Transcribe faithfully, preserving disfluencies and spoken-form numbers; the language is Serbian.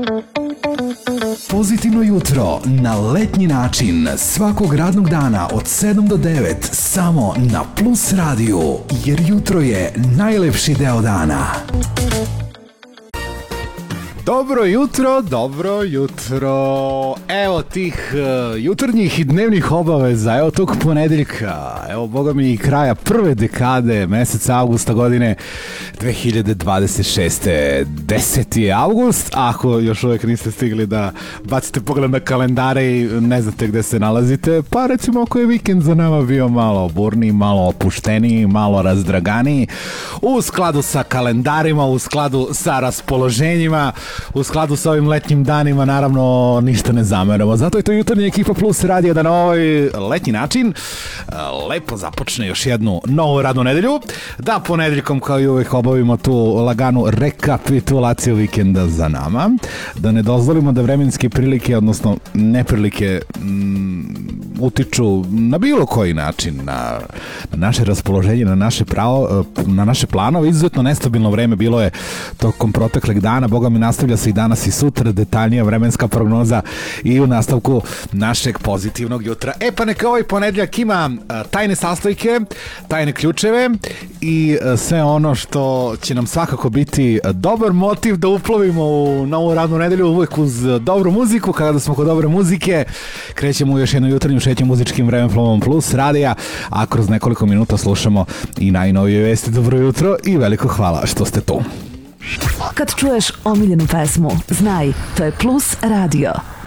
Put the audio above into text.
Pozitivno jutro na letnji način svakog radnog dana od sedam do devet samo na Plus radiju, jer jutro je najlepši deo dana. Dobro jutro, dobro jutro. Evo tih uh, jutarnjih i dnevnih obaveza, evo tog ponedeljka, evo boga mi i kraja prve dekade meseca avgusta godine dve hiljade dvadeset šeste. deseti avgust, ako još uvijek niste stigli da bacite pogled na kalendare i ne znate gde se nalazite, pa recimo ako je vikend za nama bio malo burniji, malo opušteniji, malo razdraganiji, u skladu sa kalendarima, u skladu sa raspoloženjima, u skladu sa ovim letnjim danima, naravno ništa ne zameramo. Zato je to jutarnja ekipa Plus radija da na ovaj letnji način lepo započne još jednu novu radnu nedelju, da ponedeljkom kao i uvijek obavimo tu laganu rekapitulaciju vikenda za nama, da ne dozvolimo da vremenske prilike, odnosno neprilike m, utiču na bilo koji način na, na naše raspoloženje, na naše pravo, na naše planove. Izuzetno nestabilno vreme bilo je tokom proteklih dana, boga mi nastavlja se i danas i sutra, detaljnija vremenska prognoza i u nastavku našeg pozitivnog jutra. E pa neka ovaj ponedjeljak ima tajne sastojke, tajne ključeve i sve ono što će nam svakako biti dobar motiv da uplovimo u novu radnu nedelju, uvijek uz dobru muziku. Kada smo kod dobre muzike, krećemo u još jednu jutarnju šetnju muzičkim vremenflomom Plus radija, a kroz nekoliko minuta slušamo i najnovije vesti. Dobro jutro i veliko hvala što ste tu. Kad čuješ omiljenu pesmu, znaj, to je Plus radio.